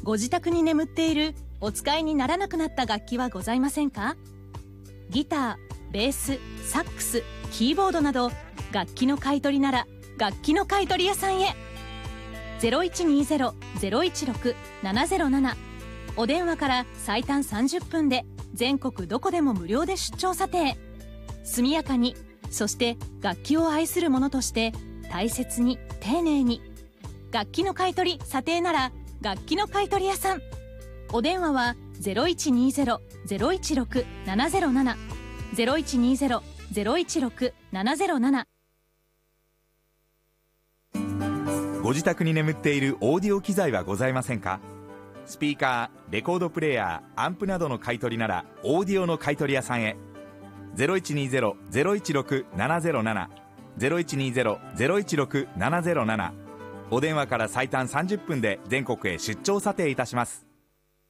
ご自宅に眠っているお使いにならなくなった楽器はございませんか？ギター、ベース、サックス、キーボードなど楽器の買い取りなら楽器の買い取り屋さんへ。0120-016-707、お電話から最短30分で全国どこでも無料で出張査定。速やかに、そして楽器を愛する者として大切に丁寧に。楽器の買い取り査定なら楽器の買い取り屋さん。お電話は 0120-016-707 0120-016-707。 ご自宅に眠っているオーディオ機材はございませんか？スピーカー、レコードプレーヤー、アンプなどの買い取りならオーディオの買い取り屋さんへ。0120-016-707 0120-016-707、お電話から最短30分で全国へ出張査定いたします。